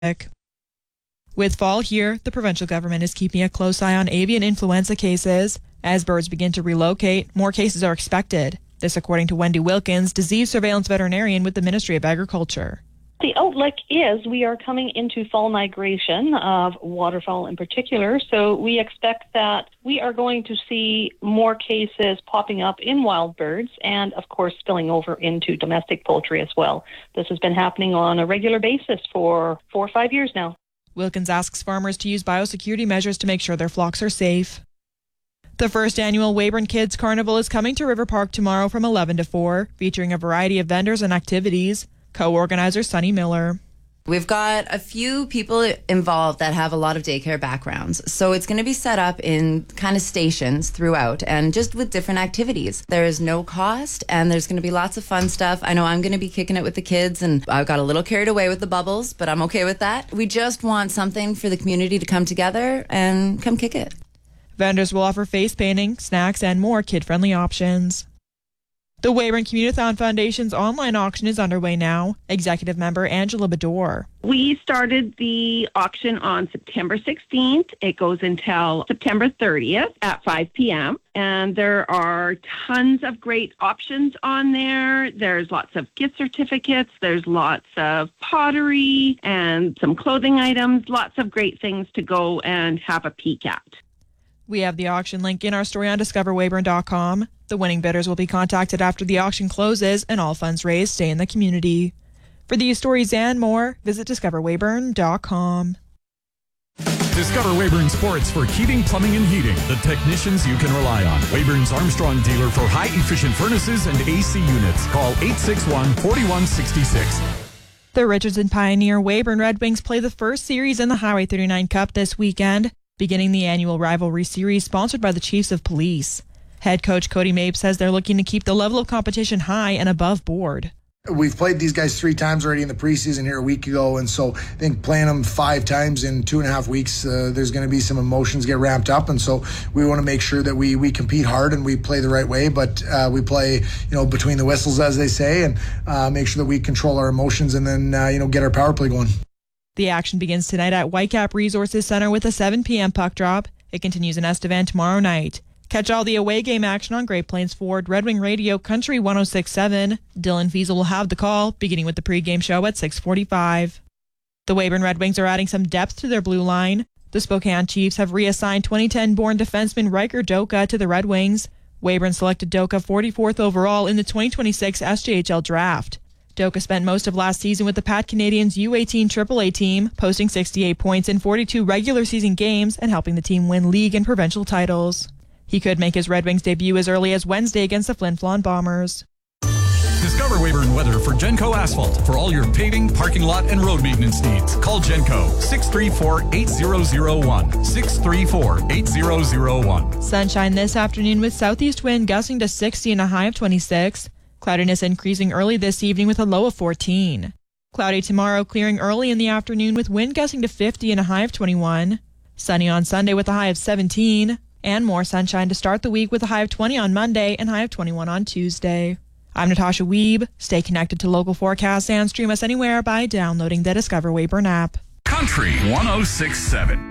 With fall here, the provincial government is keeping a close eye on avian influenza cases. As birds begin to relocate, more cases are expected. This according to Wendy Wilkins, disease surveillance veterinarian with the Ministry of Agriculture. The outlook is we are coming into fall migration of waterfowl in particular, so we expect that we are going to see more cases popping up in wild birds and, of course, spilling over into domestic poultry as well. This has been happening on a regular basis for 4 or 5 years now. Wilkins asks farmers to use biosecurity measures to make sure their flocks are safe. The first annual Weyburn Kids Carnival is coming to River Park tomorrow from 11 to 4, featuring a variety of vendors and activities. Co-organizer Sunny Miller. We've got a few people involved that have a lot of daycare backgrounds. So it's going to be set up in kind of stations throughout and just with different activities. There is no cost and there's going to be lots of fun stuff. I know I'm going to be kicking it with the kids and I got a little carried away with the bubbles, but I'm okay with that. We just want something for the community to come together and come kick it. Vendors will offer face painting, snacks, and more kid-friendly options. The Weyburn Community-Thon Foundation's online auction is underway now. Executive member Angela Bador. We started the auction on September 16th. It goes until September 30th at 5 p.m. And there are tons of great options on there. There's lots of gift certificates. There's lots of pottery and some clothing items. Lots of great things to go and have a peek at. We have the auction link in our story on discoverweyburn.com. The winning bidders will be contacted after the auction closes, and all funds raised stay in the community. For these stories and more, visit discoverweyburn.com. Discover Weyburn Sports for heating, plumbing, and heating. The technicians you can rely on. Weyburn's Armstrong dealer for high-efficient furnaces and AC units. Call 861-4166. The Richardson Pioneer Weyburn Red Wings play the first series in the Highway 39 Cup this weekend, beginning the annual rivalry series sponsored by the Chiefs of Police. Head coach Cody Mabe says they're looking to keep the level of competition high and above board. We've played these guys 3 times already in the preseason here a week ago, and so I think playing them 5 times in 2.5 weeks, there's going to be some emotions get ramped up, and so we want to make sure that we compete hard and we play the right way, but we play between the whistles, as they say, and make sure that we control our emotions and then get our power play going. The action begins tonight at Whitecap Resources Center with a 7 p.m. puck drop. It continues in Estevan tomorrow night. Catch all the away game action on Great Plains Ford Red Wing Radio Country 106.7. Dylan Fiesel will have the call, beginning with the pregame show at 6:45. The Weyburn Red Wings are adding some depth to their blue line. The Spokane Chiefs have reassigned 2010-born defenseman Riker Doka to the Red Wings. Weyburn selected Doka 44th overall in the 2026 SJHL draft. Doka spent most of last season with the Pat Canadians U18 AAA team, posting 68 points in 42 regular season games and helping the team win league and provincial titles. He could make his Red Wings debut as early as Wednesday against the Flin Flon Bombers. Discover Weyburn Weather for Genco Asphalt for all your paving, parking lot, and road maintenance needs. Call Genco 634-8001. 634-8001. Sunshine this afternoon with southeast wind gusting to 60 and a high of 26. Cloudiness increasing early this evening with a low of 14. Cloudy tomorrow, clearing early in the afternoon with wind gusting to 50 and a high of 21. Sunny on Sunday with a high of 17. And more sunshine to start the week with a high of 20 on Monday and high of 21 on Tuesday. I'm Natasha Wiebe. Stay connected to local forecasts and stream us anywhere by downloading the Discover Weyburn app. Country 106.7.